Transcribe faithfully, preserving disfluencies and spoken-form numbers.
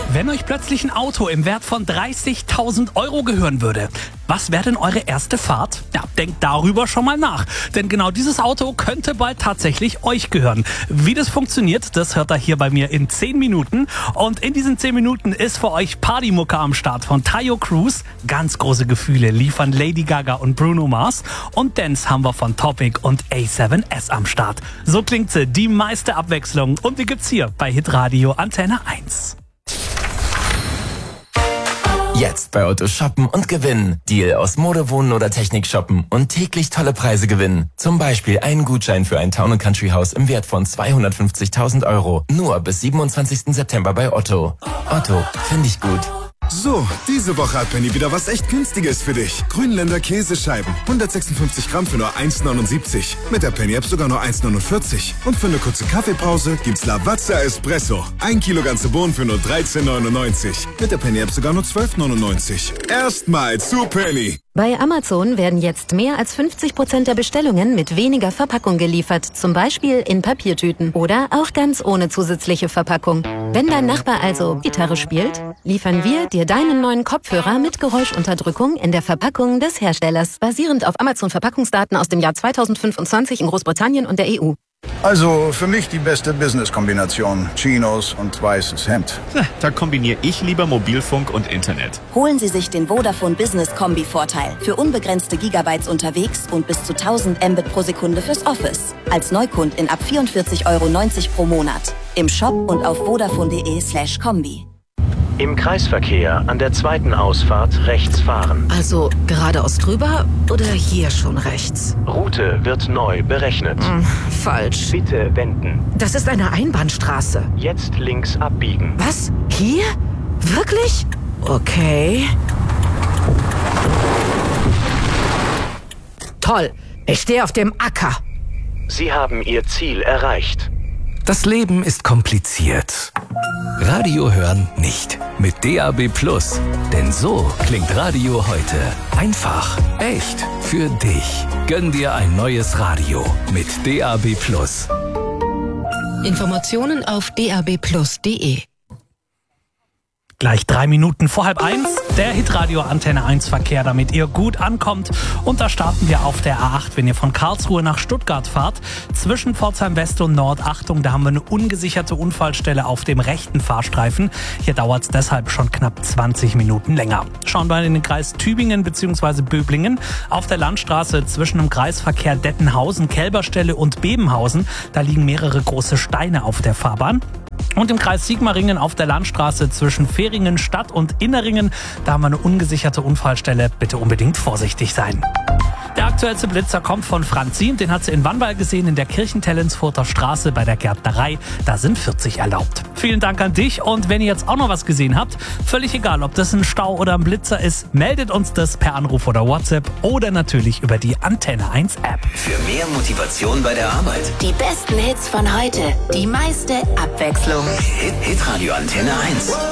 Wenn euch plötzlich ein Auto im Wert von dreißigtausend Euro gehören würde, was wäre denn eure erste Fahrt? Ja, denkt darüber schon mal nach. Denn genau dieses Auto könnte bald tatsächlich euch gehören. Wie das funktioniert, das hört ihr hier bei mir in zehn Minuten. Und in diesen zehn Minuten ist für euch Partymucke am Start von Taio Cruz. Ganz große Gefühle liefern Lady Gaga und Bruno Mars. Und Dance haben wir von Topic und A sieben S am Start. So klingt sie, die meiste Abwechslung. Und die gibt's hier bei Hitradio Antenne eins. Jetzt bei Otto shoppen und gewinnen. Deal aus Mode, Wohnen oder Technik shoppen und täglich tolle Preise gewinnen. Zum Beispiel einen Gutschein für ein Town and Country Haus im Wert von zweihundertfünfzigtausend Euro. Nur bis siebenundzwanzigsten September bei Otto. Otto, finde ich gut. So, diese Woche hat Penny wieder was echt Günstiges für dich. Grünländer Käsescheiben. hundertsechsundfünfzig Gramm für nur eins neunundsiebzig. Mit der Penny-App sogar nur eins neunundvierzig. Und für eine kurze Kaffeepause gibt's Lavazza Espresso. Ein Kilo ganze Bohnen für nur dreizehn neunundneunzig. Mit der Penny-App sogar nur zwölf neunundneunzig. Erstmal zu Penny. Bei Amazon werden jetzt mehr als fünfzig Prozent der Bestellungen mit weniger Verpackung geliefert. Zum Beispiel in Papiertüten oder auch ganz ohne zusätzliche Verpackung. Wenn dein Nachbar also Gitarre spielt, liefern wir dir deinen neuen Kopfhörer mit Geräuschunterdrückung in der Verpackung des Herstellers. Basierend auf Amazon-Verpackungsdaten aus dem Jahr zweitausendfünfundzwanzig in Großbritannien und der E U. Also für mich die beste Business-Kombination. Chinos und weißes Hemd. Da kombiniere ich lieber Mobilfunk und Internet. Holen Sie sich den Vodafone Business Kombi-Vorteil. Für unbegrenzte Gigabytes unterwegs und bis zu tausend Mbit pro Sekunde fürs Office. Als Neukundin ab vierundvierzig Euro neunzig pro Monat. Im Shop und auf vodafone.de slash Kombi. Im Kreisverkehr an der zweiten Ausfahrt rechts fahren. Also geradeaus drüber oder hier schon rechts? Route wird neu berechnet. Hm, falsch. Bitte wenden. Das ist eine Einbahnstraße. Jetzt links abbiegen. Was? Hier? Wirklich? Okay. Toll. Ich stehe auf dem Acker. Sie haben Ihr Ziel erreicht. Das Leben ist kompliziert. Radio hören nicht. Mit D A B Plus. Denn so klingt Radio heute. Einfach, echt, für dich. Gönn dir ein neues Radio mit D A B Plus. Informationen auf d a b plus punkt d e. Gleich drei Minuten vor halb eins, der Hitradio Antenne eins Verkehr, damit ihr gut ankommt. Und da starten wir auf der A acht, wenn ihr von Karlsruhe nach Stuttgart fahrt. Zwischen Pforzheim West und Nord, Achtung, da haben wir eine ungesicherte Unfallstelle auf dem rechten Fahrstreifen. Hier dauert es deshalb schon knapp zwanzig Minuten länger. Schauen wir in den Kreis Tübingen bzw. Böblingen. Auf der Landstraße zwischen dem Kreisverkehr Dettenhausen, Kälberstelle und Bebenhausen, da liegen mehrere große Steine auf der Fahrbahn. Und im Kreis Sigmaringen auf der Landstraße zwischen Fehringen Stadt und Inneringen, da haben wir eine ungesicherte Unfallstelle. Bitte unbedingt vorsichtig sein. Der aktuellste Blitzer kommt von Franzi. Den hat sie in Wannwall gesehen, in der Kirchentellensfurter Straße bei der Gärtnerei. Da sind vierzig erlaubt. Vielen Dank an dich. Und wenn ihr jetzt auch noch was gesehen habt, völlig egal, ob das ein Stau oder ein Blitzer ist, meldet uns das per Anruf oder WhatsApp oder natürlich über die Antenne eins App. Für mehr Motivation bei der Arbeit. Die besten Hits von heute. Die meiste Abwechslung. Hit, Hitradio Antenne eins.